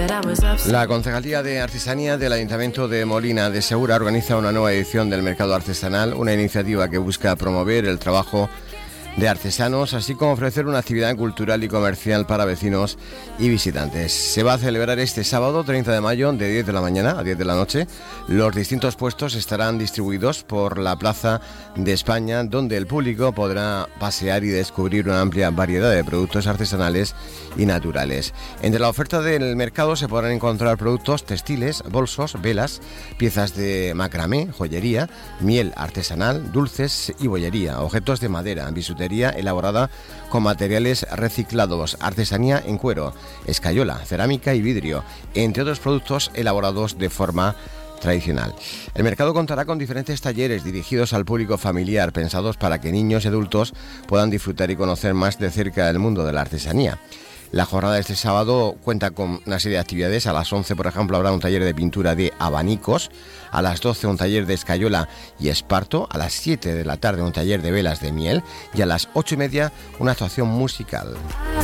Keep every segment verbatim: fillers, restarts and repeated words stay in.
La Concejalía de Artesanía del Ayuntamiento de Molina de Segura organiza una nueva edición del Mercado Artesanal, una iniciativa que busca promover el trabajo de artesanos, así como ofrecer una actividad cultural y comercial para vecinos y visitantes. Se va a celebrar este sábado treinta de mayo de diez de la mañana a diez de la noche. Los distintos puestos estarán distribuidos por la Plaza de España, donde el público podrá pasear y descubrir una amplia variedad de productos artesanales y naturales. Entre la oferta del mercado se podrán encontrar productos textiles, bolsos, velas, piezas de macramé, joyería, miel artesanal, dulces y bollería, objetos de madera, bisutería elaborada con materiales reciclados, artesanía en cuero, escayola, cerámica y vidrio, entre otros productos elaborados de forma tradicional. El mercado contará con diferentes talleres dirigidos al público familiar, pensados para que niños y adultos puedan disfrutar y conocer más de cerca el mundo de la artesanía. La jornada de este sábado cuenta con una serie de actividades. A las once, por ejemplo, habrá un taller de pintura de abanicos. A las doce, un taller de escayola y esparto. A las siete de la tarde, un taller de velas de miel. Y a las ocho y media, una actuación musical.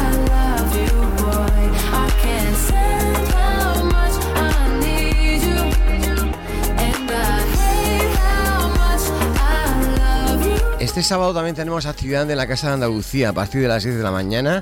Este sábado también tenemos actividad en la Casa de Andalucía. A partir de las diez de la mañana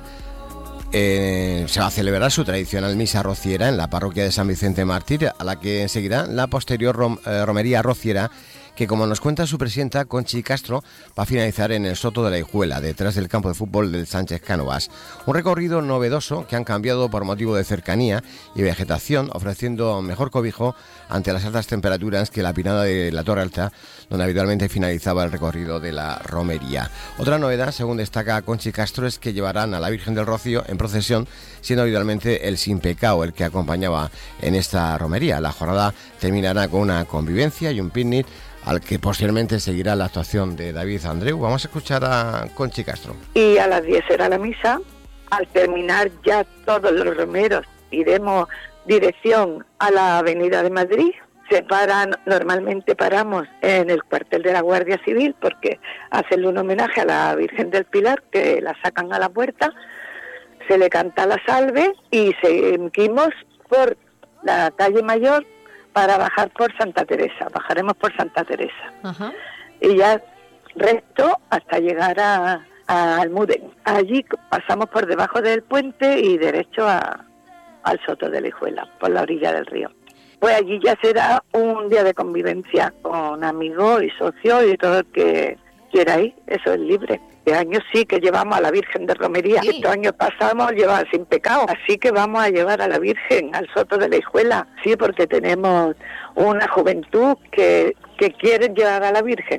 Eh, se va a celebrar su tradicional misa rociera en la parroquia de San Vicente Mártir, a la que seguirá la posterior rom, eh, romería rociera, que, como nos cuenta su presidenta, Conchi Castro, va a finalizar en el Soto de la Hijuela, detrás del campo de fútbol del Sánchez Cánovas. Un recorrido novedoso que han cambiado por motivo de cercanía y vegetación, ofreciendo mejor cobijo ante las altas temperaturas que la pinada de la Torre Alta, donde habitualmente finalizaba el recorrido de la romería. Otra novedad, según destaca Conchi Castro, es que llevarán a la Virgen del Rocío en procesión, siendo habitualmente el Sin Pecado el que acompañaba en esta romería. La jornada terminará con una convivencia y un picnic, al que posteriormente seguirá la actuación de David Andreu. Vamos a escuchar a Conchi Castro. Y a las diez será la misa. Al terminar ya todos los romeros, iremos dirección a la Avenida de Madrid. Se paran, normalmente paramos en el cuartel de la Guardia Civil, porque hacen un homenaje a la Virgen del Pilar, que la sacan a la puerta, se le canta la salve y seguimos por la calle Mayor para bajar por Santa Teresa. Bajaremos por Santa Teresa. Ajá. Y ya recto hasta llegar a, a Almudén. Allí pasamos por debajo del puente y derecho a, al Soto de la Hijuela, por la orilla del río. Pues allí ya será un día de convivencia con amigos y socios y todo el que quiera ir. Eso es libre. Este año sí que llevamos a la Virgen de Romería. Sí. Estos años pasamos llevar Sin Pecado. Así que vamos a llevar a la Virgen al Soto de la Hijuela. Sí, porque tenemos una juventud que, que quiere llevar a la Virgen.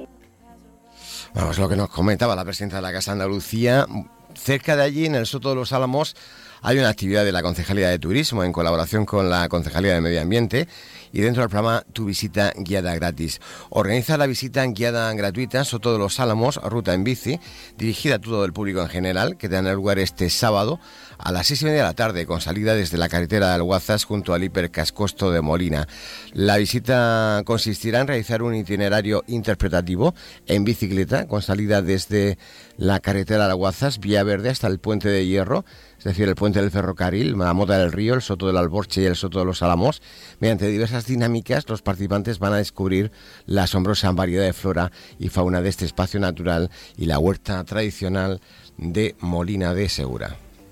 Vamos, lo que nos comentaba la presidenta de la Casa de Andalucía. Cerca de allí, en el Soto de los Álamos, hay una actividad de la Concejalía de Turismo en colaboración con la Concejalía de Medio Ambiente y dentro del programa Tu Visita Guiada Gratis. Organiza la visita guiada gratuita Soto de los Álamos, ruta en bici, dirigida a todo el público en general, que tendrá lugar este sábado a las seis y media de la tarde, con salida desde la carretera de Alguazas junto al hipercascosto de Molina. La visita consistirá en realizar un itinerario interpretativo en bicicleta, con salida desde la carretera de Alguazas, Vía Verde, hasta el Puente de Hierro, es decir, el puente del ferrocarril, la Mota del Río, el Soto del Alborche y el Soto de los Álamos. Mediante diversas dinámicas, los participantes van a descubrir la asombrosa variedad de flora y fauna de este espacio natural y la huerta tradicional de Molina de Segura.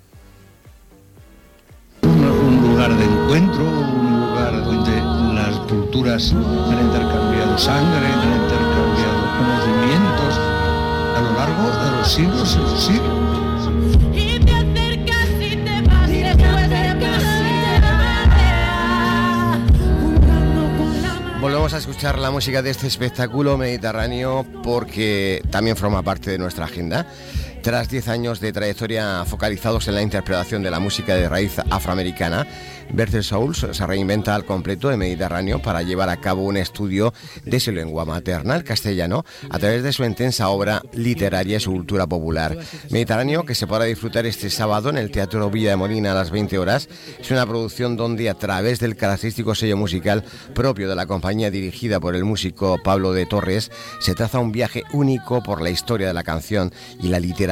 Un, un lugar de encuentro, un lugar donde las culturas han intercambiado sangre, han intercambiado conocimientos a lo largo de los siglos y los siglos. Volvemos a escuchar la música de este espectáculo mediterráneo porque también forma parte de nuestra agenda. Tras diez años de trayectoria focalizados en la interpretación de la música de raíz afroamericana, Bertel Souls se reinventa al completo el Mediterráneo para llevar a cabo un estudio de su lengua materna, el castellano, a través de su intensa obra literaria y su cultura popular. Mediterráneo, que se podrá disfrutar este sábado en el Teatro Villa de Molina a las veinte horas, es una producción donde, a través del característico sello musical propio de la compañía dirigida por el músico Pablo de Torres, se traza un viaje único por la historia de la canción y la literatura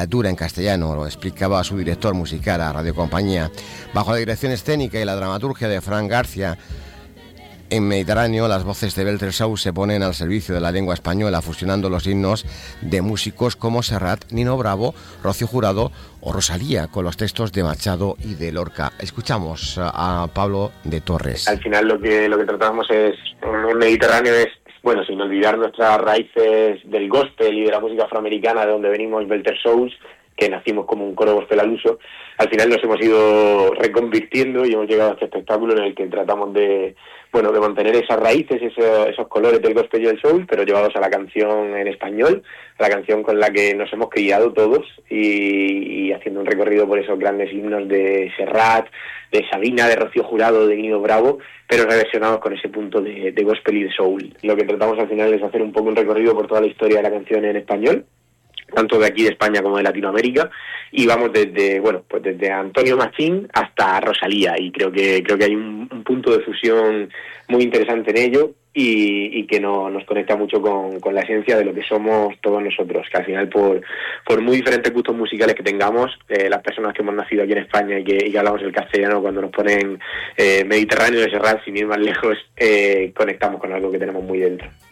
literatura en castellano, lo explicaba su director musical a Radio Compañía. Bajo la dirección escénica y la dramaturgia de Fran García, en Mediterráneo, las voces de Belter Show se ponen al servicio de la lengua española, fusionando los himnos de músicos como Serrat, Nino Bravo, Rocío Jurado o Rosalía, con los textos de Machado y de Lorca. Escuchamos a Pablo de Torres. Al final lo que lo que tratamos es, en Mediterráneo es, bueno, sin olvidar nuestras raíces del gospel y de la música afroamericana, de donde venimos, Belter Shows, que nacimos como un coro gospel al uso. Al final nos hemos ido reconvirtiendo y hemos llegado a este espectáculo en el que tratamos de, bueno, de mantener esas raíces, esos, esos colores del gospel y del soul, pero llevados a la canción en español, a la canción con la que nos hemos criado todos, y, y haciendo un recorrido por esos grandes himnos de Serrat, de Sabina, de Rocío Jurado, de Nino Bravo, pero reversionados con ese punto de, de gospel y de soul. Lo que tratamos al final es hacer un poco un recorrido por toda la historia de la canción en español, tanto de aquí de España como de Latinoamérica, y vamos desde, bueno, pues desde Antonio Machín hasta Rosalía, y creo que creo que hay un, un punto de fusión muy interesante en ello, y, y que no, nos conecta mucho con, con la esencia de lo que somos todos nosotros, que al final por, por muy diferentes gustos musicales que tengamos, eh, las personas que hemos nacido aquí en España y que, y que hablamos el castellano, cuando nos ponen eh, Mediterráneo de Serrat, sin ir más lejos, eh, conectamos con algo que tenemos muy dentro.